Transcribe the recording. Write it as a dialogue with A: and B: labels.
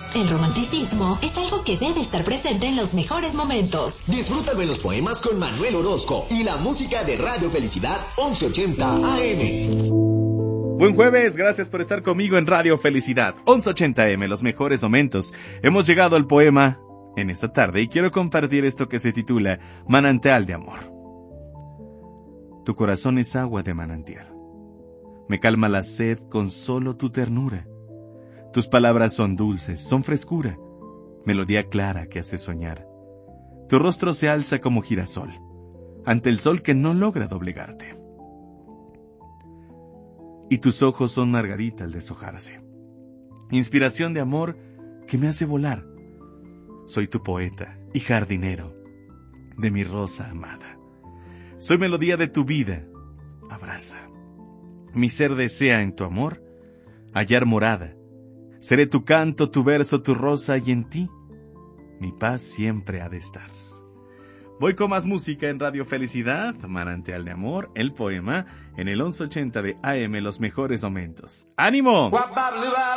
A: El romanticismo es algo que debe estar presente en los mejores momentos.
B: Disfrútalo en los poemas con Manuel Orozco y la música de Radio Felicidad 1180 AM.
C: Buen jueves, gracias por estar conmigo en Radio Felicidad 1180 AM, los mejores momentos. Hemos llegado al poema en esta tarde y quiero compartir esto que se titula Manantial de Amor. Tu corazón es agua de manantial. Me calma la sed con solo tu ternura. Tus palabras son dulces, son frescura, melodía clara que hace soñar. Tu rostro se alza como girasol, ante el sol que no logra doblegarte. Y tus ojos son margarita al deshojarse, inspiración de amor que me hace volar. Soy tu poeta y jardinero de mi rosa amada. Soy melodía de tu vida, abraza. Mi ser desea en tu amor hallar morada. Seré tu canto, tu verso, tu rosa, y en ti mi paz siempre ha de estar. Voy con más música en Radio Felicidad, Manantial de Amor, el poema, en el 1180 de AM, los mejores momentos. ¡Ánimo!